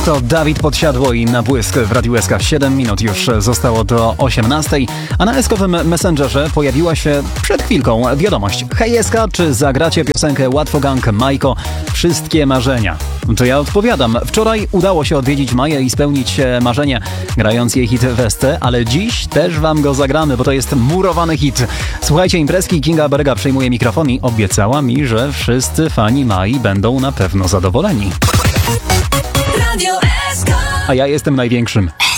To Dawid Podsiadło i Na błysk w Radiu SK. 7 minut już zostało do 18, a na eskowym Messengerze pojawiła się przed chwilką wiadomość. Hej SK, czy zagracie piosenkę Łatwo Gang Majko Wszystkie marzenia? To ja odpowiadam. Wczoraj udało się odwiedzić Maję i spełnić marzenie, grając jej hit Westę, ale dziś też wam go zagramy, bo to jest murowany hit. Słuchajcie imprezki, Kinga Berga przejmuje mikrofon i obiecała mi, że wszyscy fani Mai będą na pewno zadowoleni. A ja jestem największym.